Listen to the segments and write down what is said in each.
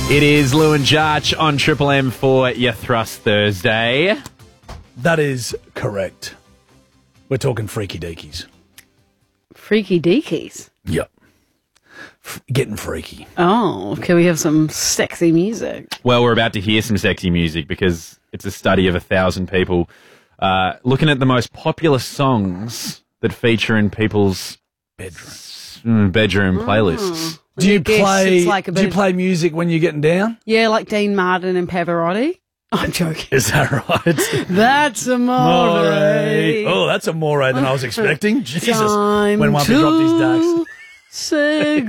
It is Lou and Jarch on Triple M for your Thrust Thursday. That is correct. We're talking freaky deakies. Freaky deakies? Yep. Getting freaky. Oh, can we have some sexy music? Well, we're about to hear some sexy music because it's a study of 1,000 people looking at the most popular songs that feature in people's bedroom playlists. Do you guess play? it's like a bit Do you of- play music when you're getting down? Yeah, like Dean Martin and Pavarotti. I'm joking. Is that right? That's amore. Oh, that's a more than I was expecting. Jesus. Time When one dropped his ducks. to say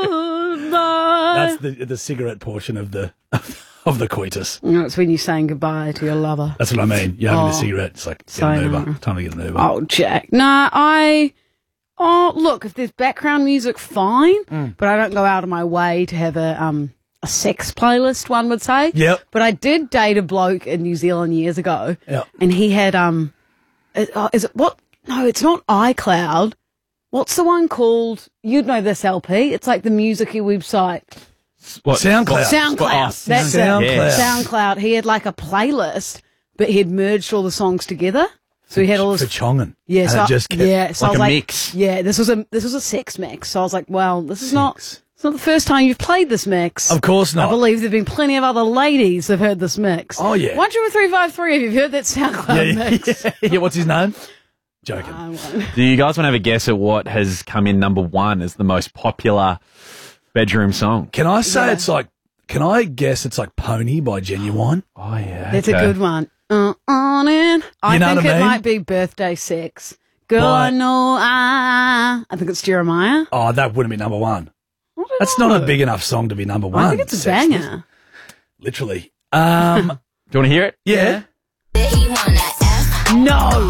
goodbye. That's the cigarette portion of the coitus. No, it's when you're saying goodbye to your lover. That's what I mean. You're having a Oh. cigarette. It's like, get an Sayonara. Uber. Time to get an Uber. Oh, Jack. Nah, look, if there's background music, fine, but I don't go out of my way to have a sex playlist, one would say. Yep. But I did date a bloke in New Zealand years ago, Yep. and he had, is it what? No, it's not iCloud. What's the one called? You'd know this LP. It's like the musicy website. What? SoundCloud. SoundCloud. That's SoundCloud. it. Yes. SoundCloud. He had like a playlist, but he'd merged all the songs together. So he had all For this. Chongan. Yeah, And so it just kept, so like I was a like, mix. Yeah, this was a sex mix. So I was like, well, this is not. Sex. It's not the first time you've played this mix. Of course not. I believe there've been plenty of other ladies that've heard this mix. Oh, yeah. 12353. If you've heard that SoundCloud mix. Yeah, what's his name? Joking. I won't. Do you guys want to have a guess at what has come in number one as the most popular bedroom song? Can I say Yeah. it's like, can I guess it's like Pony by Genuine? Oh, yeah. That's a good one. On in. I You know think what I it mean? might be Birthday Sex. Girl, I Right. know I think it's Jeremiah. Oh, that wouldn't be number one. I don't That's know. not a big enough song to be number one. I think it's a Sex. banger. Literally. Do you want to hear it? Yeah. No.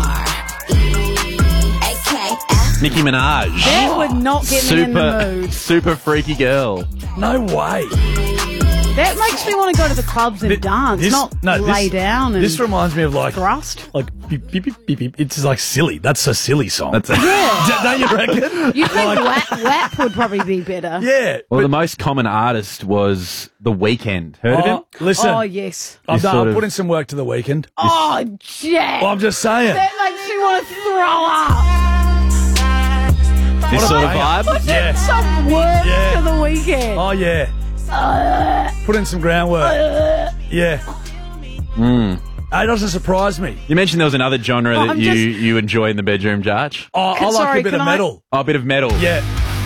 Nicki Minaj. That would not get me in the mood. Super freaky girl. No way. That makes me want to go to the clubs and dance, lay down and This reminds me of like thrust. beep, beep, beep, beep, beep. It's like silly. That's a silly song. That's a, Don't you reckon? You think WAP would probably be better? Yeah. well, the most common artist was The Weeknd. Heard of him? Listen. Oh, yes. I've This sort put of- in some work to the weekend. Oh, Jack. Well, I'm just saying. That makes me want to throw up. This What a sort of banger. vibe? Put Yeah. in some work Yeah. to the weekend. Oh, yeah. Put in some groundwork. Yeah. It doesn't surprise me. You mentioned there was another genre that I'm you enjoy in the bedroom, Jarch. Oh, I like Sorry, a bit can of I- metal. Oh, a bit of metal. Yeah.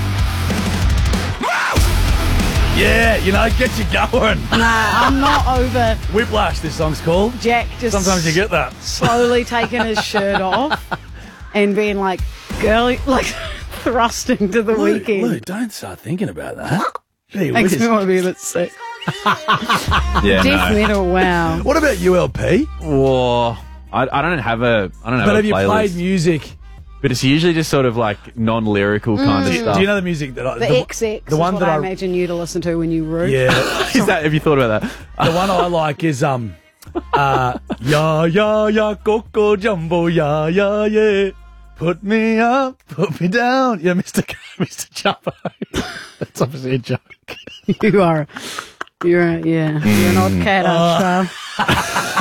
Yeah, you know, get you going. Nah, I'm not over Whiplash, this song's called. Jack just Sometimes you get that. slowly taking his shirt off and being like, girly, like thrusting to the weekend. Lou, don't start thinking about that. Gee Makes whiz. me want to be a bit sick. Yeah, Death no. metal, wow. What about ULP? Or I don't have a But a have you playlist. played music? But it's usually just sort of like non-lyrical kind of stuff. Do you know the music that I... The XX the one is what that I I... imagine you to listen to when you root. Yeah. Is that? Have you thought about that? The one I like is ya ya coco jumbo ya ya yeah. Put me up, put me down. Yeah, Mr. Jumbo. That's obviously a joke. You're an odd cat, aren't you?